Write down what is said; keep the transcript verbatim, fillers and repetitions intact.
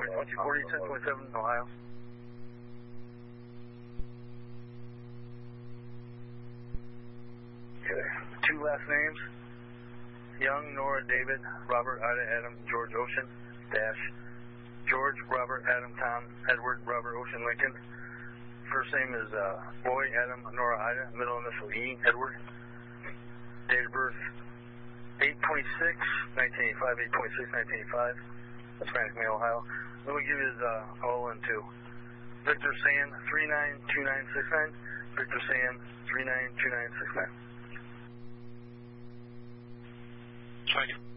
one two four eight, ten twenty-seven, Ohio. Okay. Two last names. Young, Nora, David, Robert, Ida, Adam, George, Ocean, dash, George, Robert, Adam, Tom, Edward, Robert, Ocean, Lincoln. First name is uh, Boy, Adam, Nora, Ida, middle initial E, Edward. Date of birth, eight twenty-six, nineteen eighty-five, eight twenty-six, nineteen eighty-five, Hispanic male, Ohio. Then we give his uh, O N two. Victor Sand, three nine two nine six nine, Victor Sand, three nine two nine six nine. Thank you.